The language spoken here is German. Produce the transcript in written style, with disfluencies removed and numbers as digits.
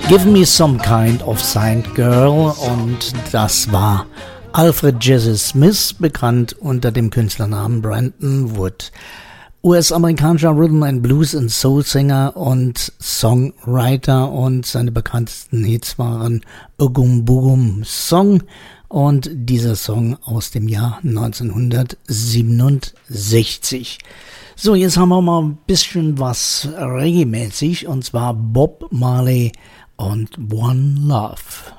Give Me Some Kind of Saint Girl, und das war Alfred Jesse Smith, bekannt unter dem Künstlernamen Brandon Wood. US-amerikanischer Rhythm and Blues und Soul-Sänger und Songwriter, und seine bekanntesten Hits waren Ogum Bugum Song und dieser Song aus dem Jahr 1967. So, jetzt haben wir mal ein bisschen was Reggae-mäßig, und zwar Bob Marley und One Love.